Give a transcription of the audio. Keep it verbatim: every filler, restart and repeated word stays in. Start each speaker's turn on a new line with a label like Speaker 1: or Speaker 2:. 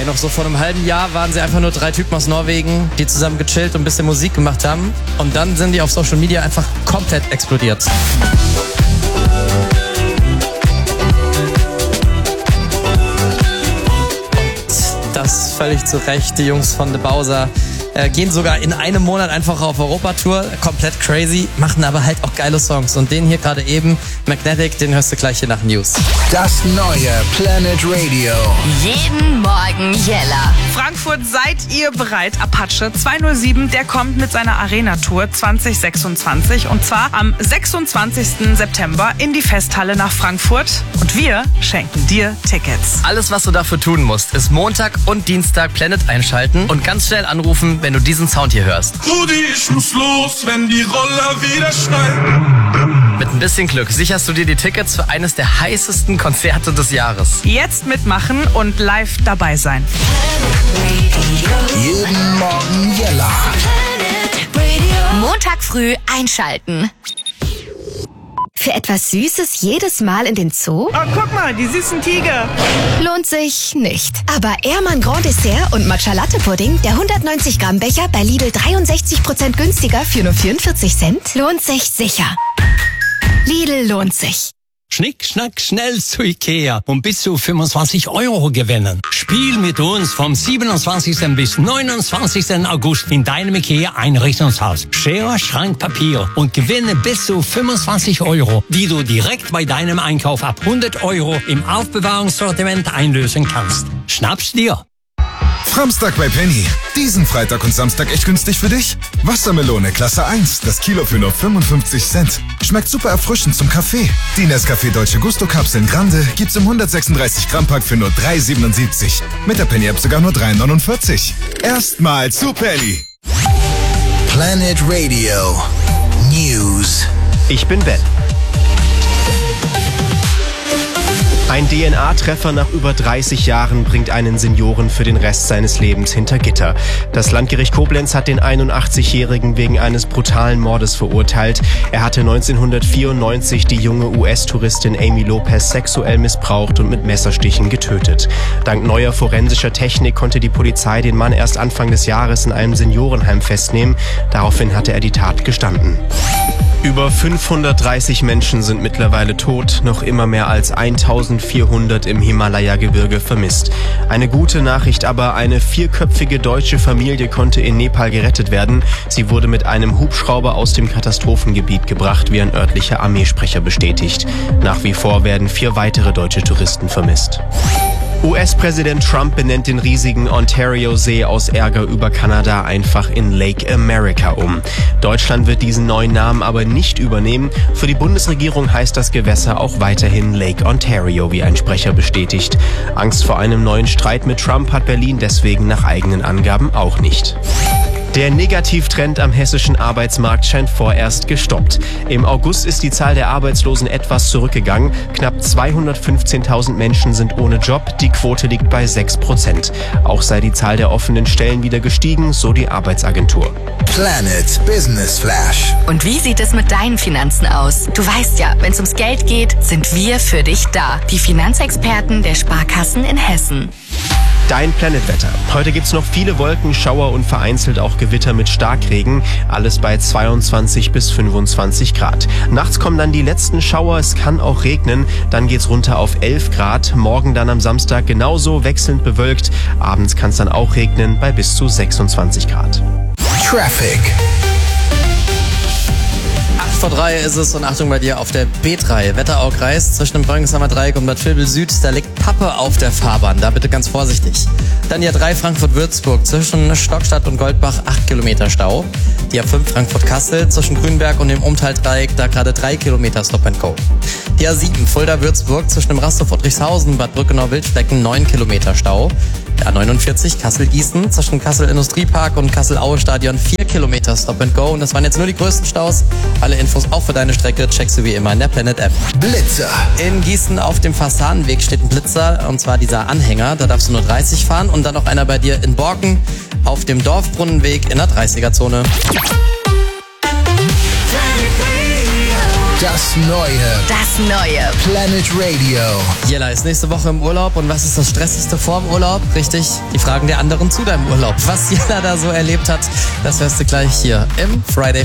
Speaker 1: Ey, noch so vor einem halben Jahr waren sie einfach nur drei Typen aus Norwegen, die zusammen gechillt und ein bisschen Musik gemacht haben. Und dann sind die auf Social Media einfach komplett explodiert. Und das völlig zu Recht. Die Jungs von The Bowser äh, gehen sogar in einem Monat einfach auf Europatour. Komplett crazy, machen aber halt auch geile Songs. Und den hier gerade eben, Magnetic, den hörst du gleich hier nach News.
Speaker 2: Das neue Planet Radio.
Speaker 3: Jeden Morgen Jella.
Speaker 4: Frankfurt, seid ihr bereit? Apache zweihundertsieben, der kommt mit seiner Arena-Tour zwanzig sechsundzwanzig und zwar am sechsundzwanzigsten September in die Festhalle nach Frankfurt und wir schenken dir Tickets.
Speaker 1: Alles, was du dafür tun musst, ist Montag und Dienstag Planet einschalten und ganz schnell anrufen, wenn du diesen Sound hier hörst.
Speaker 5: Rudi, ich muss los, wenn die Roller wieder schneiden.
Speaker 1: Mit ein bisschen Glück sicherst du dir die Tickets für eines der heißesten Konzerte des Jahres.
Speaker 4: Jetzt mitmachen und live dabei sein.
Speaker 2: Jeden Morgen Jella.
Speaker 3: Montag früh einschalten. Für etwas Süßes jedes Mal in den Zoo?
Speaker 4: Oh, guck mal, die süßen Tiger.
Speaker 3: Lohnt sich nicht. Aber Ehrmann Grand Dessert und Matcha Latte Pudding, der hundertneunzig Gramm Becher bei Lidl dreiundsechzig Prozent günstiger für nur vierundvierzig Cent, lohnt sich sicher. Lidl lohnt sich.
Speaker 6: Schnick, schnack, schnell zu Ikea und bis zu fünfundzwanzig Euro gewinnen. Spiel mit uns vom siebenundzwanzigsten bis neunundzwanzigsten August in deinem Ikea Einrichtungshaus. Schere, Schrank, Papier und gewinne bis zu fünfundzwanzig Euro, die du direkt bei deinem Einkauf ab hundert Euro im Aufbewahrungssortiment einlösen kannst. Schnapp's dir!
Speaker 7: Samstag bei Penny. Diesen Freitag und Samstag echt günstig für dich? Wassermelone Klasse eins, das Kilo für nur fünfundfünfzig Cent. Schmeckt super erfrischend zum Kaffee. Die Nescafé Dolce Gusto Kapseln Grande gibt's im hundertsechsunddreißig Gramm Pack für nur drei siebenundsiebzig. Mit der Penny App sogar nur drei neunundvierzig. Erstmal zu Penny.
Speaker 2: Planet Radio News.
Speaker 8: Ich bin Ben. Ein D N A-Treffer nach über dreißig Jahren bringt einen Senioren für den Rest seines Lebens hinter Gitter. Das Landgericht Koblenz hat den einundachtzigjährigen wegen eines brutalen Mordes verurteilt. Er hatte neunzehnhundertvierundneunzig die junge U S-Touristin Amy Lopez sexuell missbraucht und mit Messerstichen getötet. Dank neuer forensischer Technik konnte die Polizei den Mann erst Anfang des Jahres in einem Seniorenheim festnehmen. Daraufhin hatte er die Tat gestanden. Über fünfhundertdreißig Menschen sind mittlerweile tot, noch immer mehr als eintausendvierhundert im Himalaya-Gebirge vermisst. Eine gute Nachricht aber, eine vierköpfige deutsche Familie konnte in Nepal gerettet werden. Sie wurde mit einem Hubschrauber aus dem Katastrophengebiet gebracht, wie ein örtlicher Armeesprecher bestätigt. Nach wie vor werden vier weitere deutsche Touristen vermisst. U S-Präsident Trump benennt den riesigen Ontario-See aus Ärger über Kanada einfach in Lake America um. Deutschland wird diesen neuen Namen aber nicht übernehmen. Für die Bundesregierung heißt das Gewässer auch weiterhin Lake Ontario, wie ein Sprecher bestätigt. Angst vor einem neuen Streit mit Trump hat Berlin deswegen nach eigenen Angaben auch nicht. Der Negativtrend am hessischen Arbeitsmarkt scheint vorerst gestoppt. Im August ist die Zahl der Arbeitslosen etwas zurückgegangen. Knapp zweihundertfünfzehntausend Menschen sind ohne Job. Die Quote liegt bei sechs Prozent. Auch sei die Zahl der offenen Stellen wieder gestiegen, so die Arbeitsagentur.
Speaker 2: Planet Business Flash.
Speaker 3: Und wie sieht es mit deinen Finanzen aus? Du weißt ja, wenn es ums Geld geht, sind wir für dich da. Die Finanzexperten der Sparkassen in Hessen.
Speaker 8: Dein Planetwetter. Heute gibt's noch viele Wolken, Schauer und vereinzelt auch Gewitter mit Starkregen. Alles bei zweiundzwanzig bis fünfundzwanzig Grad. Nachts kommen dann die letzten Schauer, es kann auch regnen. Dann geht's runter auf elf Grad. Morgen dann am Samstag genauso wechselnd bewölkt. Abends kann's dann auch regnen bei bis zu sechsundzwanzig Grad.
Speaker 2: Traffic.
Speaker 1: acht vor drei ist es und Achtung bei dir auf der B drei, Wetteraukreis zwischen dem Bräunigsheimer Dreieck und Bad Vilbel Süd. Da liegt Pappe auf der Fahrbahn, da bitte ganz vorsichtig. Dann die A drei Frankfurt-Würzburg zwischen Stockstadt und Goldbach, acht Kilometer Stau. Die A fünf Frankfurt-Kassel zwischen Grünberg und dem Umtal-Dreieck, da gerade drei Kilometer Stop and Go. Die A sieben Fulda-Würzburg zwischen dem Rasthof Friedrichshausen, Bad Brückenau-Wildflecken, neun Kilometer Stau. Der A neunundvierzig Kassel-Gießen zwischen Kassel-Industriepark und Kassel-Aue-Stadion, vier Kilometer Stop and Go. Und das waren jetzt nur die größten Staus. Alle Infos auch für deine Strecke checkst du wie immer in der Planet-App.
Speaker 2: Blitzer.
Speaker 1: In Gießen auf dem Fasanenweg steht ein Blitzer, und zwar dieser Anhänger. Da darfst du nur dreißig fahren. Und dann noch einer bei dir in Borken auf dem Dorfbrunnenweg in der dreißiger Zone.
Speaker 2: Das Neue.
Speaker 3: Das Neue.
Speaker 2: Planet Radio.
Speaker 1: Jella ist nächste Woche im Urlaub und was ist das Stressigste vorm Urlaub? Richtig, die Fragen der anderen zu deinem Urlaub. Was Jella da so erlebt hat, das hörst du gleich hier im Friday